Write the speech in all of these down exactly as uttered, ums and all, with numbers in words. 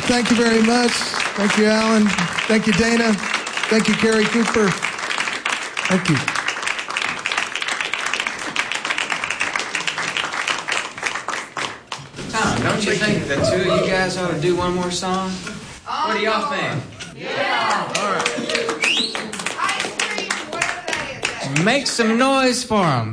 Thank you very much. Thank you, Alan. Thank you, Dana. Thank you, Carrie Cooper. Thank you. Tom, don't you think the two of you guys ought to do one more song? What do y'all think? Yeah. All right. Ice cream, whatever that is. Make some noise for them.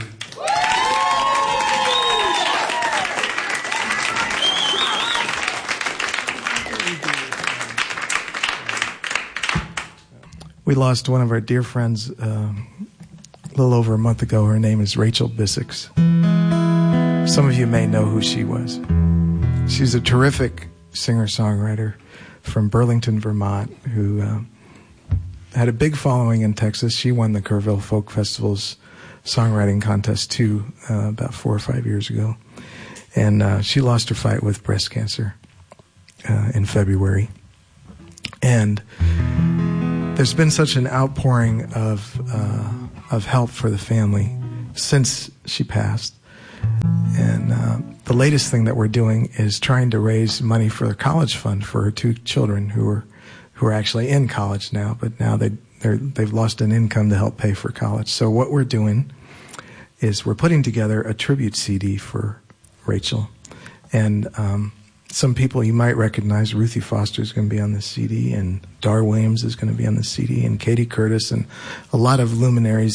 We lost one of our dear friends um, a little over a month ago. Her name is Rachel Bissix. Some of you may know who she was. She's a terrific singer-songwriter from Burlington, Vermont, who uh, had a big following in Texas. She won the Kerrville Folk Festival's songwriting contest, too, uh, about four or five years ago. And uh, she lost her fight with breast cancer uh, in February. And there's been such an outpouring of uh, of help for the family since she passed. And uh, the latest thing that we're doing is trying to raise money for the college fund for her two children who are who are actually in college now, but now they they're, they've lost an income to help pay for college. So what we're doing is we're putting together a tribute C D for Rachel. And um, some people you might recognize. Ruthie Foster is going to be on this C D, and Dar Williams is going to be on the C D, and Katie Curtis, and a lot of luminaries